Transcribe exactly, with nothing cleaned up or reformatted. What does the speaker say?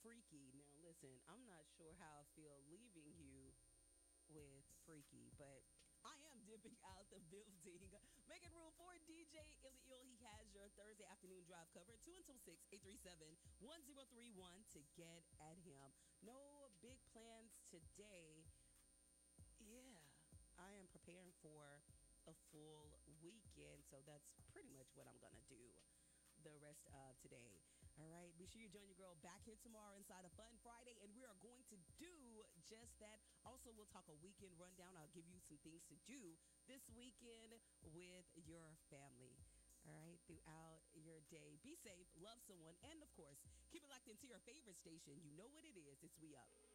Freaky. Now, listen, I'm not sure how I feel leaving you with Freaky, but I am dipping out the building. Making room for D J Illy He has your Thursday afternoon drive covered two until six, eight three seven, one zero three one to get at him. No big plans today. Yeah, I am preparing for a full weekend, so that's pretty much what I'm going to do the rest of today. All right, be sure you join your girl back here tomorrow inside of Fun Friday, and we are going to do just that. Also, we'll talk a weekend rundown. I'll give you some things to do this weekend with your family. All right, throughout your day. Be safe, love someone, and of course, keep it locked into your favorite station. You know what it is. It's We Up.